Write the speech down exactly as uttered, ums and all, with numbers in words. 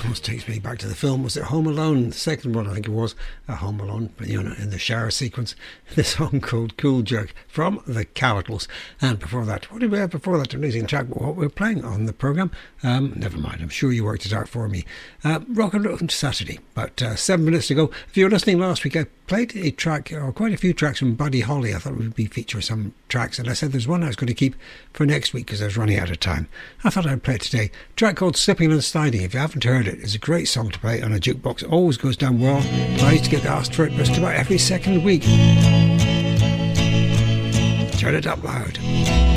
almost takes me back to the film. Was it Home Alone? The second one, I think it was. Uh, Home Alone, but you know, in the shower sequence. This song called Cool Jerk from the Cavitals. And before that, what did we have before that? Amazing track, what we were playing on the programme. Um, never mind, I'm sure you worked it out for me. Uh, Rock and Roll Saturday, about uh, seven minutes ago. If you were listening last week, I played a track, or quite a few tracks from Buddy Holly. I thought it would be feature some tracks, and I said there's one I was going to keep for next week because I was running out of time. I thought I'd play it today. A track called Slipping and Sliding. If you haven't heard it, it's a great song to play on a jukebox. It always goes down well. I used to get asked for it just about every second week. Turn it up loud.